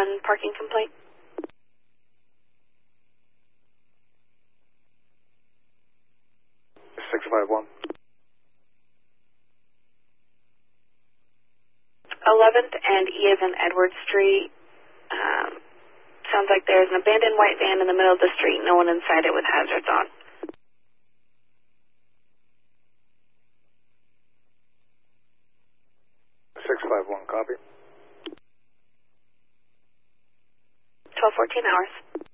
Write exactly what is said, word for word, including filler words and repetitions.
one parking complaint. six five one. eleventh and E as in Edward Street. Um, sounds like there's an abandoned white van in the middle of the street, no one inside it with hazards on. six five one, copy. twelve fourteen hours.